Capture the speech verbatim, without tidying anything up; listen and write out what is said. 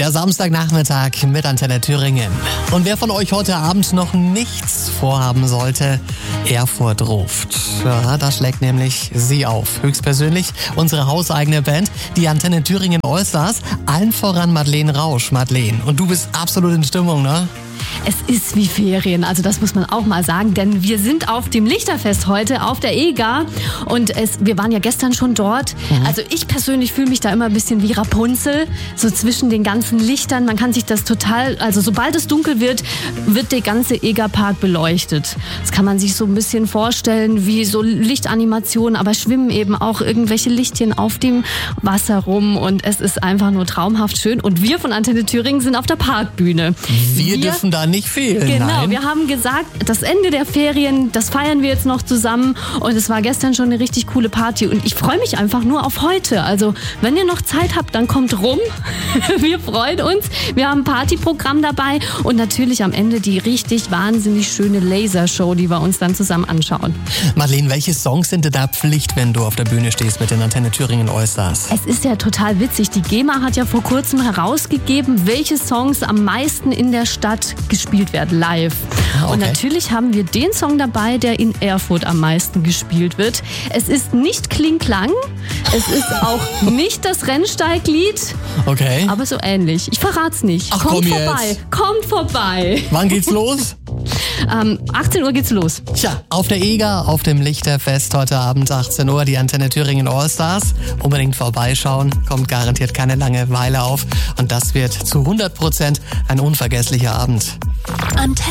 Der Samstagnachmittag mit Antenne Thüringen. Und wer von euch heute Abend noch nichts vorhaben sollte, Erfurt ruft. Ja, da schlägt nämlich sie auf. Höchstpersönlich unsere hauseigene Band, die Antenne Thüringen Allstars. Allen voran Madeleine Rausch. Madeleine, und du bist absolut in Stimmung, ne? Es ist wie Ferien, also das muss man auch mal sagen, denn wir sind auf dem Lichterfest heute auf der E G A und es, wir waren ja gestern schon dort. Mhm. Also ich persönlich fühle mich da immer ein bisschen wie Rapunzel, so zwischen den ganzen Lichtern. Man kann sich das total, also sobald es dunkel wird, wird der ganze E G A-Park beleuchtet. Das kann man sich so ein bisschen vorstellen wie so Lichtanimationen, aber schwimmen eben auch irgendwelche Lichtchen auf dem Wasser rum und es ist einfach nur traumhaft schön. Und wir von Antenne Thüringen sind auf der Parkbühne. Wir, wir dürfen da nicht fehlen. Genau, nein. Wir haben gesagt, das Ende der Ferien, das feiern wir jetzt noch zusammen und es war gestern schon eine richtig coole Party und ich freue mich einfach nur auf heute. Also wenn ihr noch Zeit habt, dann kommt rum. Wir freuen uns. Wir haben ein Partyprogramm dabei und natürlich am Ende die richtig wahnsinnig schöne Lasershow, die wir uns dann zusammen anschauen. Madeleine, welche Songs sind denn da Pflicht, wenn du auf der Bühne stehst mit den Antenne Thüringen Allstars? Es ist ja total witzig. Die GEMA hat ja vor kurzem herausgegeben, welche Songs am meisten in der Stadt gespielt werden, live. Ah, okay. Und natürlich haben wir den Song dabei, der in Erfurt am meisten gespielt wird. Es ist nicht Kling-Klang, es ist auch nicht das Rennsteiglied, okay. aber so ähnlich. Ich verrat's nicht. Ach, kommt komm vorbei, jetzt. kommt vorbei. Wann geht's los? Ähm, achtzehn Uhr geht's los. Tja, auf der E G A, auf dem Lichterfest heute Abend achtzehn Uhr, die Antenne Thüringen Allstars. Unbedingt vorbeischauen, kommt garantiert keine Langeweile auf. Und das wird zu hundert Prozent ein unvergesslicher Abend. Antenne